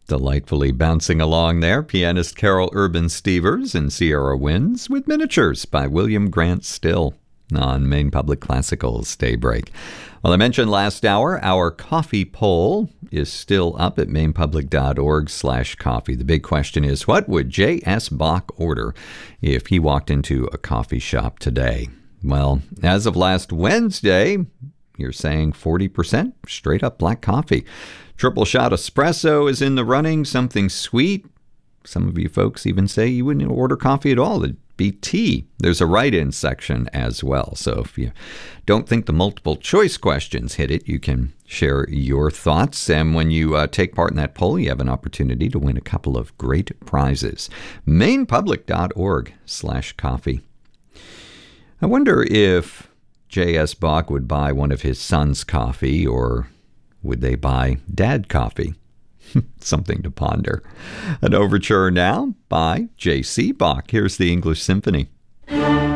Delightfully bouncing along there, pianist Carol Urban Stevers and Sierra Winds with Miniatures by William Grant Still on Maine Public Classical's Daybreak. Well, I mentioned last hour, our coffee poll is still up at mainepublic.org/coffee. The big question is, what would J.S. Bach order if he walked into a coffee shop today? Well, as of last Wednesday, you're saying 40% straight up black coffee. Triple shot espresso is in the running, something sweet. Some of you folks even say you wouldn't order coffee at all. It'd be tea. There's a write-in section as well. So if you don't think the multiple choice questions hit it, you can share your thoughts. And when you take part in that poll, you have an opportunity to win a couple of great prizes. mainepublic.org/coffee. I wonder if J.S. Bach would buy one of his sons coffee, or would they buy dad coffee? Something to ponder. An overture now by J.C. Bach. Here's the English Symphony.